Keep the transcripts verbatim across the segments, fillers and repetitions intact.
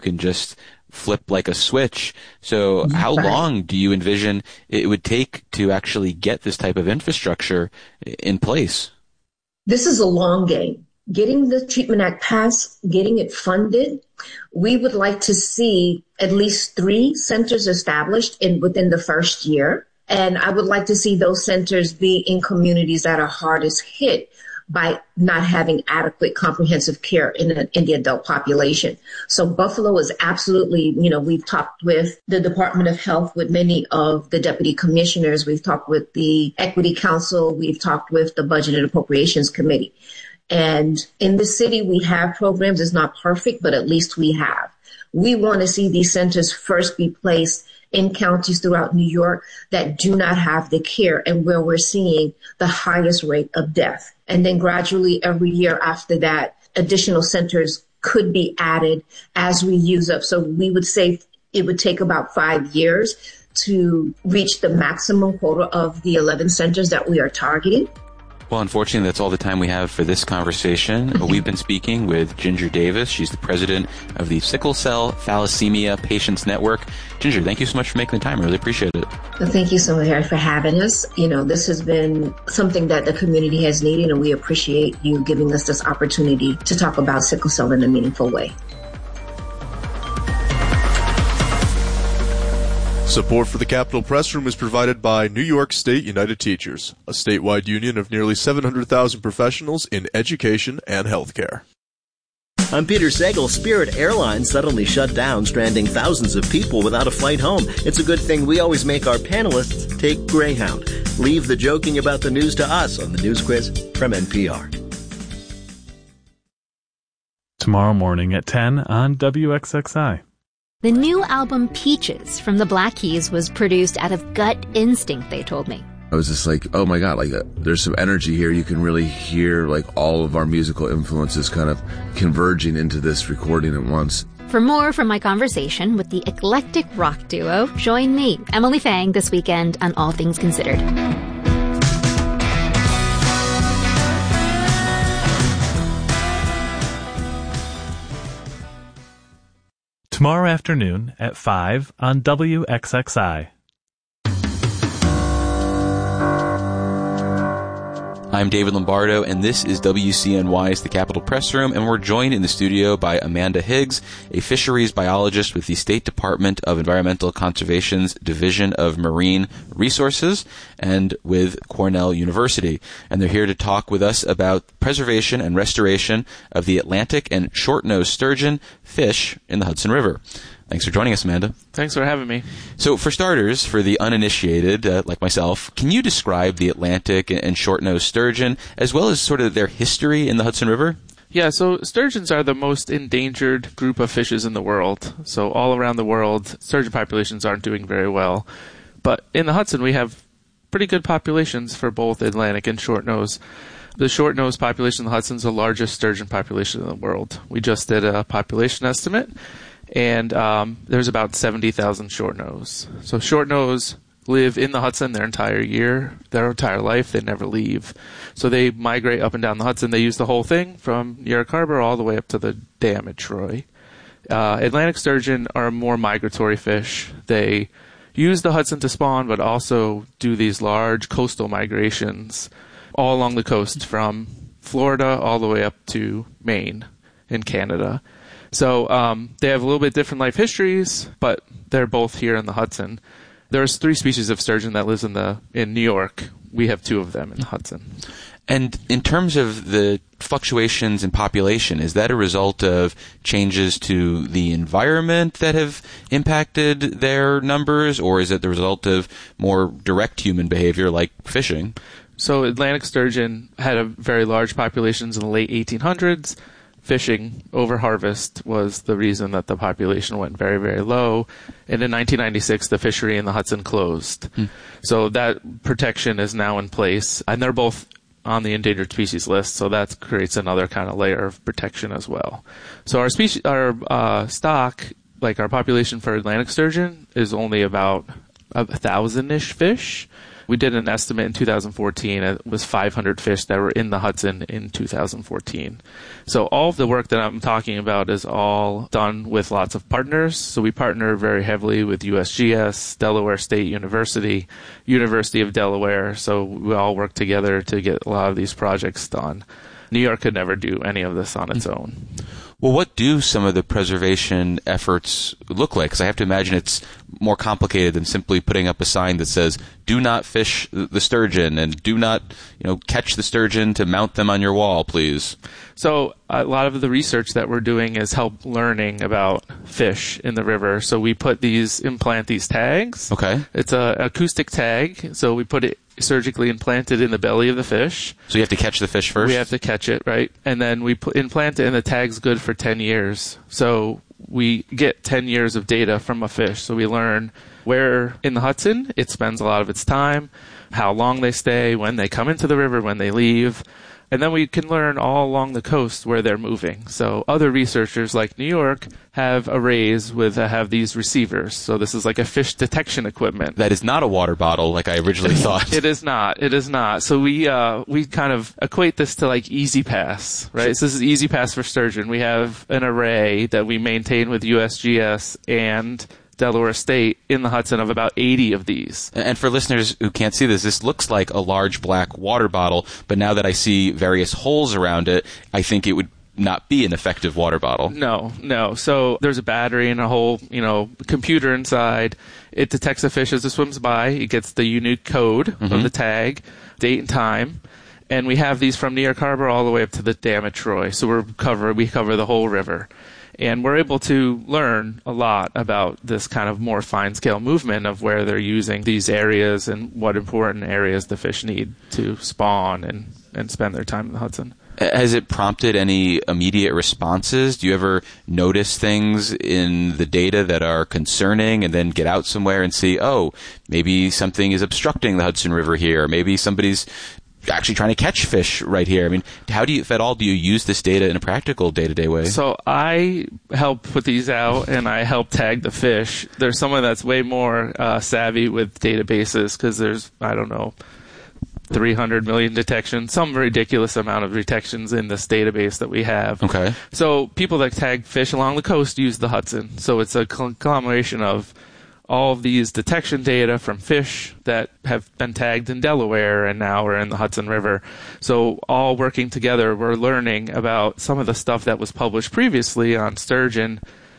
can just flip like a switch. So how Right. long do you envision it would take to actually get this type of infrastructure in place? This is a long game. Getting the Treatment Act passed, getting it funded, we would like to see at least three centers established in within the first year. And I would like to see those centers be in communities that are hardest hit by not having adequate comprehensive care in, the, in the adult population. So Buffalo is absolutely, you know, we've talked with the Department of Health, with many of the deputy commissioners. We've talked with the Equity Council. We've talked with the Budget and Appropriations Committee. And in the city, we have programs. It's not perfect, but at least we have. We want to see these centers first be placed in counties throughout New York that do not have the care and where we're seeing the highest rate of death. And then gradually every year after that, additional centers could be added as we use up. So we would say it would take about five years to reach the maximum quota of the eleven centers that we are targeting. Well, unfortunately, that's all the time we have for this conversation. We've been speaking with Ginger Davis. She's the president of the Sickle Cell Thalassemia Patients Network. Ginger, thank you so much for making the time. I really appreciate it. Well, thank you so much, Harry, for having us. You know, this has been something that the community has needed, and we appreciate you giving us this opportunity to talk about sickle cell in a meaningful way. Support for the Capitol Press Room is provided by New York State United Teachers, a statewide union of nearly seven hundred thousand professionals in education and healthcare. I'm Peter Sagal. Spirit Airlines suddenly shut down, stranding thousands of people without a flight home. It's a good thing we always make our panelists take Greyhound. Leave the joking about the news to us on the News Quiz from N P R. Tomorrow morning at ten on W X X I. The new album Peaches from the Black Keys was produced out of gut instinct, they told me. I was just like, oh my God, like uh, there's some energy here. You can really hear like all of our musical influences kind of converging into this recording at once. For more from my conversation with the eclectic rock duo, join me, Emily Fang, this weekend on All Things Considered. Tomorrow afternoon at five on W X X I. I'm David Lombardo, and this is W C N Y's The Capitol Press Room, and we're joined in the studio by Amanda Higgs, a fisheries biologist with the State Department of Environmental Conservation's Division of Marine Resources, and with Cornell University. And they're here to talk with us about preservation and restoration of the Atlantic and short-nosed sturgeon fish in the Hudson River. Thanks for joining us, Amanda. Thanks for having me. So for starters, for the uninitiated, uh, like myself, can you describe the Atlantic and short-nosed sturgeon, as well as sort of their history in the Hudson River? Yeah, so sturgeons are the most endangered group of fishes in the world. So all around the world, sturgeon populations aren't doing very well. But in the Hudson, we have pretty good populations for both Atlantic and short-nosed. The short-nosed population in the Hudson is the largest sturgeon population in the world. We just did a population estimate, and um, there's about seventy thousand short-nosed. So short-nosed live in the Hudson their entire year, their entire life. They never leave. So they migrate up and down the Hudson. They use the whole thing from New York Harbor all the way up to the dam at Troy. Uh, Atlantic sturgeon are a more migratory fish. They use the Hudson to spawn, but also do these large coastal migrations all along the coast from Florida all the way up to Maine in Canada. So um, they have a little bit different life histories, but they're both here in the Hudson. There's three species of sturgeon that lives in the in New York. We have two of them in the Hudson. And in terms of the fluctuations in population, is that a result of changes to the environment that have impacted their numbers, or is it the result of more direct human behavior like fishing? So Atlantic sturgeon had a very large populations in the late eighteen hundreds. Fishing over harvest was the reason that the population went very, very low. And in nineteen ninety-six, the fishery in the Hudson closed. Hmm. So that protection is now in place. And they're both on the endangered species list, so that creates another kind of layer of protection as well. So our species, our uh, stock, like our population for Atlantic sturgeon, is only about a thousand-ish fish, We did an estimate in two thousand fourteen. It was five hundred fish that were in the Hudson in two thousand fourteen. So all of the work that I'm talking about is all done with lots of partners. So we partner very heavily with U S G S, Delaware State University, University of Delaware. So we all work together to get a lot of these projects done. New York could never do any of this on its own. Well, what do some of the preservation efforts look like? Because I have to imagine it's more complicated than simply putting up a sign that says, do not fish the sturgeon and do not, you know, catch the sturgeon to mount them on your wall, please. So a lot of the research that we're doing is help learning about fish in the river. So we put these, implant these tags. Okay. It's a acoustic tag. So we put it surgically implanted in the belly of the fish. So you have to catch the fish first? We have to catch it, right? And then we put, implant it, and the tag's good for ten years. So we get ten years of data from a fish. So we learn where in the Hudson it spends a lot of its time, how long they stay, when they come into the river, when they leave. And then we can learn all along the coast where they're moving. So other researchers like New York have arrays with uh, have these receivers. So this is like a fish detection equipment. That is not a water bottle like I originally thought. It is not. It is not. So we uh, we kind of equate this to like Easy Pass, right? So this is Easy Pass for sturgeon. We have an array that we maintain with U S G S and Delaware State in the Hudson of about eighty of these. And for listeners who can't see this, this looks like a large black water bottle, but now that I see various holes around it, I think it would not be an effective water bottle. No, no. So there's a battery and a whole, you know, computer inside. It detects a fish as it swims by. It gets the unique code mm-hmm. of the tag, date and time. And we have these from New York Harbor all the way up to the dam at Troy. So we're cover we cover the whole river. And we're able to learn a lot about this kind of more fine-scale movement of where they're using these areas and what important areas the fish need to spawn and, and spend their time in the Hudson. Has it prompted any immediate responses? Do you ever notice things in the data that are concerning and then get out somewhere and see, oh, maybe something is obstructing the Hudson River here. Maybe somebody's actually trying to catch fish right here. I mean, how do you, if at all, do you use this data in a practical day-to-day way? So I help put these out, and I help tag the fish. There's someone that's way more uh, savvy with databases because there's, I don't know, three hundred million detections, some ridiculous amount of detections in this database that we have. Okay. So people that tag fish along the coast use the Hudson. So it's a conglomeration of all of these detection data from fish that have been tagged in Delaware and now are in the Hudson River. So all working together, we're learning about some of the stuff that was published previously on sturgeon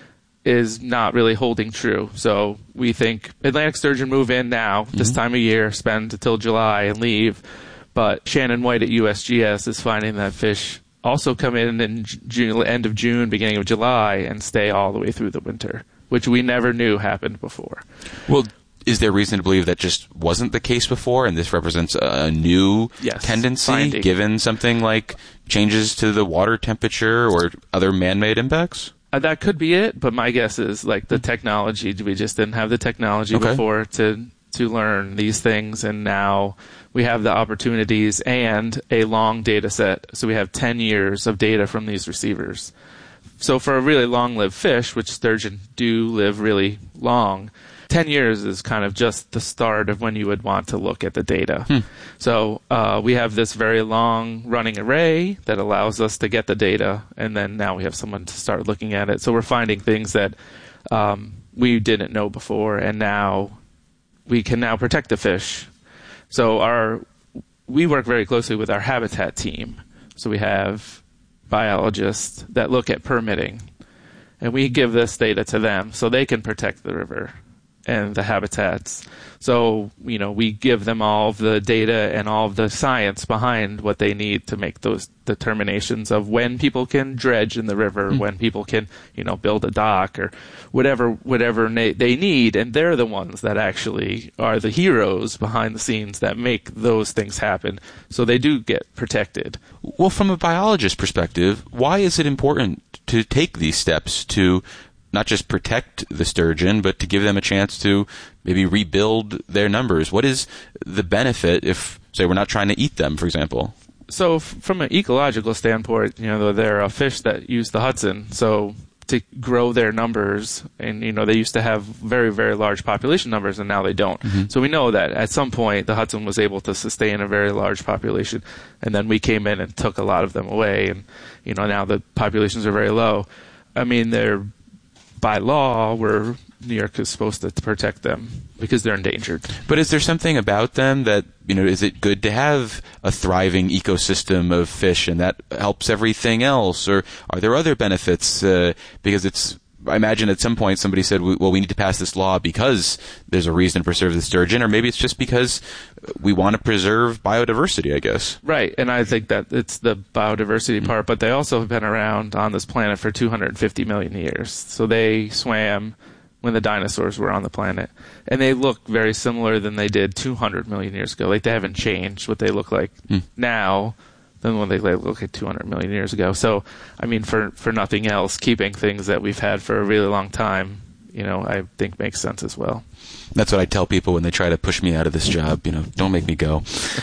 is not really holding true. So we think Atlantic sturgeon move in now, mm-hmm. this time of year, spend until July and leave. But Shannon White at U S G S is finding that fish also come in in June, end of June, beginning of July, and stay all the way through the winter, which we never knew happened before. Well, is there reason to believe that just wasn't the case before, and this represents a new yes, tendency, finding. given something like changes to the water temperature or other man-made impacts? Uh, that could be it, but my guess is like the technology. We just didn't have the technology okay. before to to learn these things, and now we have the opportunities and a long data set. So we have ten years of data from these receivers. So for a really long-lived fish, which sturgeon do live really long, ten years is kind of just the start of when you would want to look at the data. Hmm. So uh, we have this very long running array that allows us to get the data, and then now we have someone to start looking at it. So we're finding things that um, we didn't know before, and now we can now protect the fish. So our we work very closely with our habitat team. So we have biologists that look at permitting, and we give this data to them so they can protect the river and the habitats. So, you know, we give them all of the data and all of the science behind what they need to make those determinations of when people can dredge in the river, mm. when people can, you know, build a dock or whatever whatever na- they need. And they're the ones that actually are the heroes behind the scenes that make those things happen. So they do get protected. Well, from a biologist perspective, why is it important to take these steps to not just protect the sturgeon, but to give them a chance to maybe rebuild their numbers? What is the benefit if, say, we're not trying to eat them, for example? So f- from an ecological standpoint, you know, they're a fish that use the Hudson. So to grow their numbers. And, you know, they used to have very, very large population numbers, and now they don't. Mm-hmm. So we know that at some point the Hudson was able to sustain a very large population, and then we came in and took a lot of them away. And, you know, now the populations are very low. I mean, they're, by law, we're New York is supposed to protect them because they're endangered. But is there something about them that, you know, is it good to have a thriving ecosystem of fish and that helps everything else? Or are there other benefits? Uh, because it's, I imagine at some point somebody said, well, we need to pass this law because there's a reason to preserve the sturgeon, or maybe it's just because we want to preserve biodiversity, I guess. Right, and I think that it's the biodiversity mm-hmm. part, but they also have been around on this planet for two hundred fifty million years. So they swam when the dinosaurs were on the planet, and they look very similar than they did two hundred million years ago. Like, they haven't changed what they look like mm. now than when they look like two hundred million years ago. So, I mean, for, for nothing else, keeping things that we've had for a really long time, you know, I think makes sense as well. That's what I tell people when they try to push me out of this job. You know, don't make me go.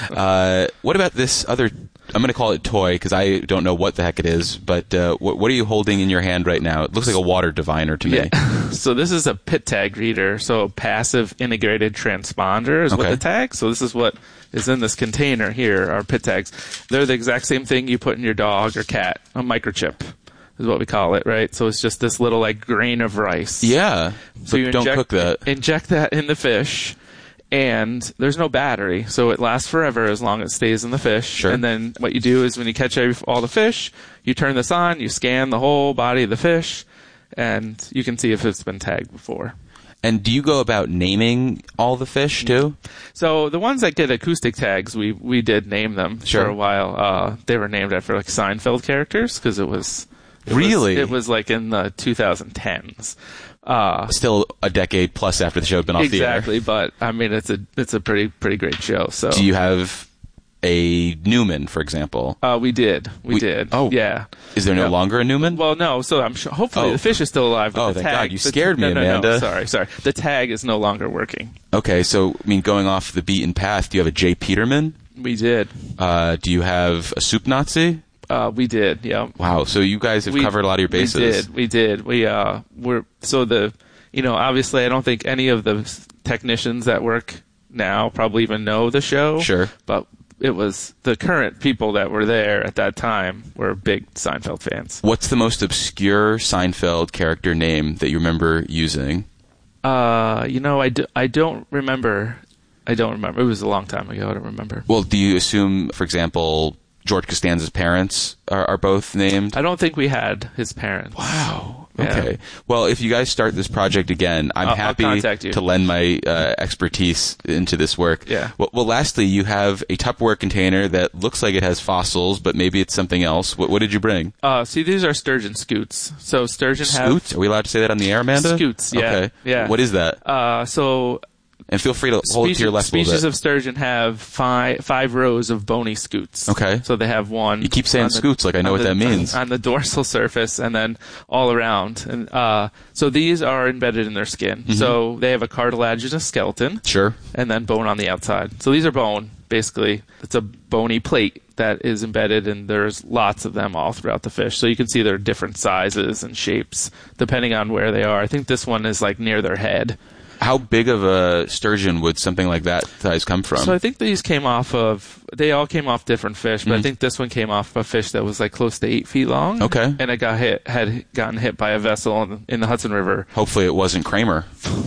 Uh, what about this other, I'm going to call it toy because I don't know what the heck it is, but uh, what, what are you holding in your hand right now? It looks like a water diviner to me. Yeah. So this is a pit tag reader, so a passive integrated transponder is okay. what the tag. So this is what is in this container here, our pit tags. They're the exact same thing you put in your dog or cat, a microchip is what we call it, right? So it's just this little like grain of rice. Yeah. So you don't inject, cook that. Inject that in the fish, and there's no battery, so it lasts forever as long as it stays in the fish. Sure. And then what you do is when you catch all the fish, you turn this on, you scan the whole body of the fish, and you can see if it's been tagged before. And do you go about naming all the fish too? So the ones that get acoustic tags, we we did name them sure. for a while. Uh, they were named after like Seinfeld characters because it was it really was, it was like in the twenty tens. Uh, Still a decade plus after the show had been off exactly, the air. Exactly, but I mean it's a it's a pretty pretty great show. So do you have a Newman, for example? Uh, we did. We, we did. Oh, yeah. Is there no yeah. longer a Newman? Well, no. So I'm sure. Hopefully, oh. the fish is still alive. But oh, the thank tag, God! You scared the, me, no, no, Amanda. No, sorry, sorry. The tag is no longer working. Okay, so I mean, going off the beaten path, do you have a J. Peterman? We did. Uh, do you have a Soup Nazi? Uh, we did. Yeah. Wow. So you guys have we, covered a lot of your bases. We did. We did. We uh, we're so the, you know, obviously, I don't think any of the technicians that work now probably even know the show. Sure. But it was the current people that were there at that time were big Seinfeld fans. What's the most obscure Seinfeld character name that you remember using? Uh, you know, I, do, I don't remember. I don't remember. It was a long time ago. I don't remember. Well, do you assume, for example, George Costanza's parents are, are both named? I don't think we had his parents. Wow. Yeah. Okay. Well, if you guys start this project again, I'm I'll, happy I'll contact you. to lend my uh, expertise into this work. Yeah. Well, well, lastly, you have a Tupperware container that looks like it has fossils, but maybe it's something else. What, what did you bring? Uh, see, these are sturgeon scoots. So sturgeon Scoots? have... Scoots? Are we allowed to say that on the air, Amanda? Scoots, yeah. Okay. Yeah. What is that? Uh, so... And feel free to hold species, it to your left a little Species bit. of sturgeon have five five rows of bony scoots. Okay. So they have one. You keep saying the, scoots like I know what the, that means. On the dorsal surface and then all around. And uh, so these are embedded in their skin. Mm-hmm. So they have a cartilaginous skeleton. Sure. And then bone on the outside. So these are bone, basically. It's a bony plate that is embedded, and there's lots of them all throughout the fish. So you can see they're different sizes and shapes depending on where they are. I think this one is like near their head. How big of a sturgeon would something like that size come from? So I think these came off of, they all came off different fish, but mm. I think this one came off a fish that was like close to eight feet long. Okay. And it got hit, had gotten hit by a vessel in, in the Hudson River. Hopefully it wasn't Kramer.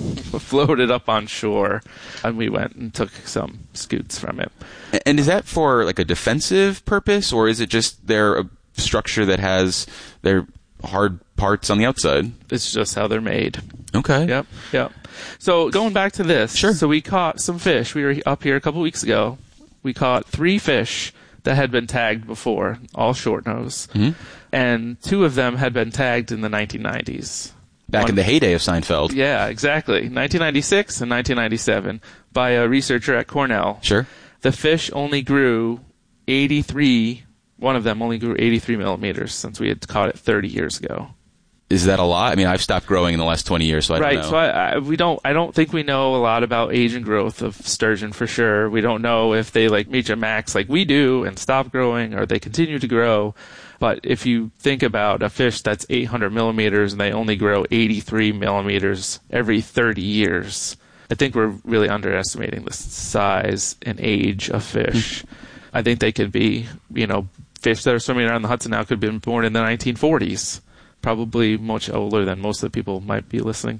Floated up on shore, and we went and took some scoots from it. And is that for like a defensive purpose, or is it just they're a structure that has their hard parts on the outside? It's just how they're made. Okay. Yep, yep. So going back to this, sure. So we caught some fish. We were up here a couple weeks ago. We caught three fish that had been tagged before, all short nose, mm-hmm. and two of them had been tagged in the nineteen nineties. Back One, in the heyday of Seinfeld. Yeah, exactly. nineteen ninety-six and nineteen ninety-seven by a researcher at Cornell. Sure. The fish only grew eighty-three. One of them only grew eighty-three millimeters since we had caught it thirty years ago. Is that a lot? I mean, I've stopped growing in the last twenty years, so I right, don't know. So I, I, we don't. I don't think we know a lot about age and growth of sturgeon for sure. We don't know if they like reach a max like we do and stop growing, or they continue to grow. But if you think about a fish that's eight hundred millimeters and they only grow eighty-three millimeters every thirty years, I think we're really underestimating the size and age of fish. I think they could be, you know, fish that are swimming around the Hudson now could have been born in the nineteen forties. Probably much older than most of the people might be listening